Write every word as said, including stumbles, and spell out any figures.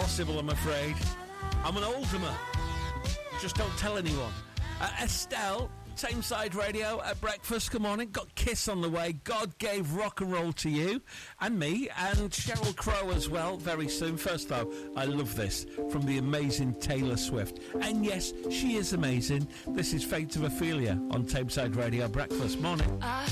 possible, I'm afraid. I'm an Alderman. Just don't tell anyone. Uh, Estelle, Tameside Radio at breakfast. Good morning. Got Kiss on the way. God gave rock and roll to you and me, and Sheryl Crow as well very soon. First though, I love this from the amazing Taylor Swift. And yes, she is amazing. This is Fate of Ophelia on Tameside Radio breakfast. Morning. I